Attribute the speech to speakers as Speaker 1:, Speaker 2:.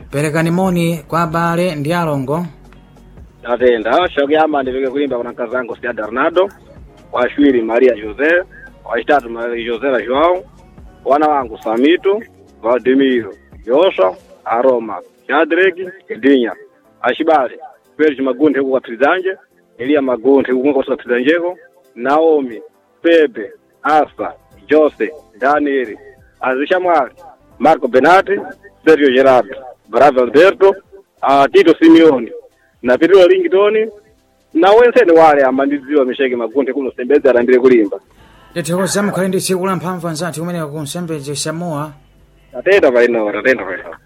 Speaker 1: Perekani moni kwa abale ndi alongo.
Speaker 2: Atenda shogiyamba ndivike kulimba kuna kazangu Sia Bernardo, washwiri Maria Jose, wachitatu Maria Josela João, wana wangu Samito, Valdemiro, Yosha, Aroma, Shadraki, Dinya, Ashibale, Felix Magunte kwa Trizanje, Elia Magunte kwa Trizanjeko, Naomi, Pepe, Asa, Jose, Daniel, Azisha Mwari, Marco Benati, Sergio Gerardo, Bravo Alberto, Tito Simeoni, na Pedro Ringtoni, na wensene wale amandiziwa Misheke Magunte kuno sembeze arambire kulimba.
Speaker 1: Tethokoza mukhale ndi tsiku la mphamvu anzathu umene kunsembedze Samoa.
Speaker 2: Tatenda paino.